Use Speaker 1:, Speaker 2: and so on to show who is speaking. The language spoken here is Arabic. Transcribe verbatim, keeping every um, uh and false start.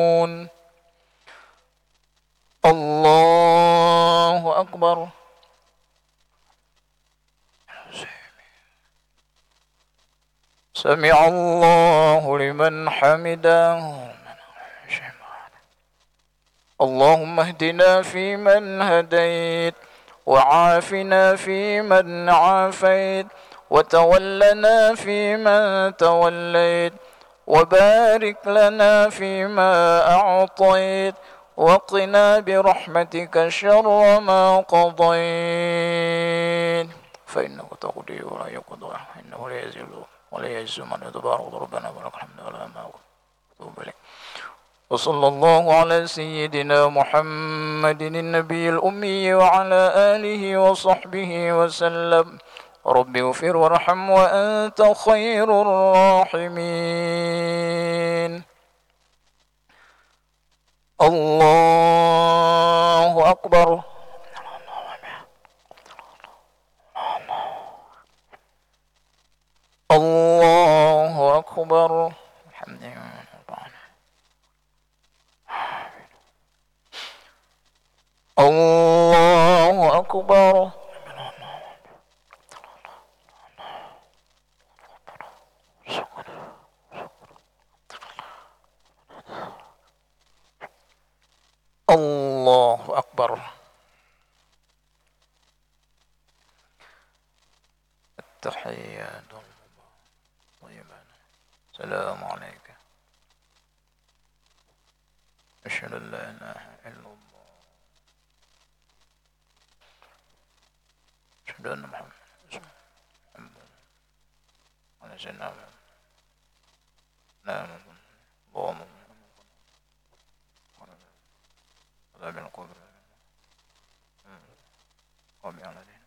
Speaker 1: الله أكبر. سمع الله لمن حمده. اللهم اهدنا فيمن هديت، وعافنا فيمن عافيت، وتولنا فيمن توليت، وبارك لنا فيما أعطيت، وقنا برحمتك شر ما قضيت، فإنه تقضي ولا يقضى، إنه لا يزل ولا يعز من يتبارك ربنا ولك الحمد على ما أتوب إليك. وصلى الله على سيدنا محمد النبي الأمي وعلى آله وصحبه وسلم. رب اغفر وارحم وأنت خير الراحمين. الله أكبر. الله أكبر. الحمد لله. الله أكبر. الله أكبر. التحيات طيبة. السلام عليك. أشهد أن لا إله إلا الله. أشهد أن محمد على سيدنا محمد. اللهم عذاب القبر وبعلى